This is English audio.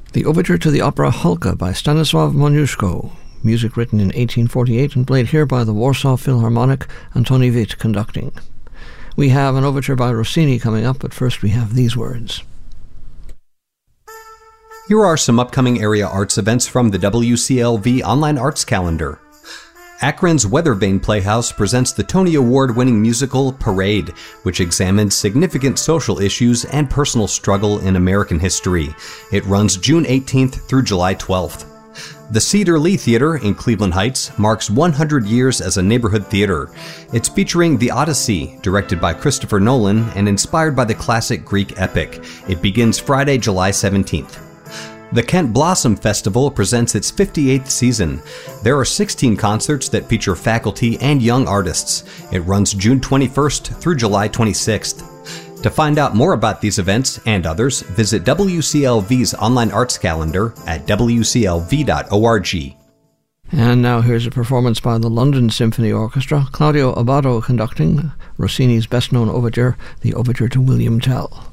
The Overture to the opera Hulka by Stanislav Moniuszko, music written in 1848 and played here by the Warsaw Philharmonic, Antoni Witt conducting. We have an overture by Rossini coming up, but first we have these words. Here are some upcoming area arts events from the WCLV online arts calendar. Akron's Weathervane Playhouse presents the Tony Award-winning musical Parade, which examines significant social issues and personal struggle in American history. It runs June 18th through July 12th. The Cedar Lee Theater in Cleveland Heights marks 100 years as a neighborhood theater. It's featuring The Odyssey, directed by Christopher Nolan and inspired by the classic Greek epic. It begins Friday, July 17th. The Kent Blossom Festival presents its 58th season. There are 16 concerts that feature faculty and young artists. It runs June 21st through July 26th. To find out more about these events and others, visit WCLV's online arts calendar at wclv.org. And now here's a performance by the London Symphony Orchestra, Claudio Abbado conducting Rossini's best-known overture, the Overture to William Tell.